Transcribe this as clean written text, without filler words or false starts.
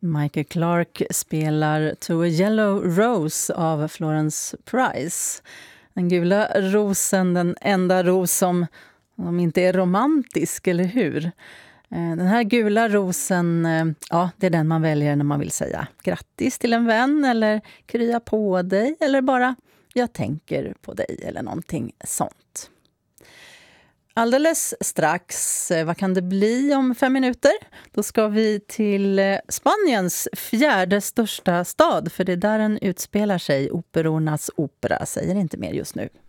Michael Clark spelar To a Yellow Rose av Florence Price. Den gula rosen, den enda ros som inte är romantisk, eller hur? Den här gula rosen, ja, det är den man väljer när man vill säga grattis till en vän, eller krya på dig, eller bara jag tänker på dig, eller någonting sånt. Alldeles strax, vad kan det bli om 5 minuter? Då ska vi till Spaniens 4:e största stad, för det är där den utspelar sig, Operornas opera. Säger inte mer just nu.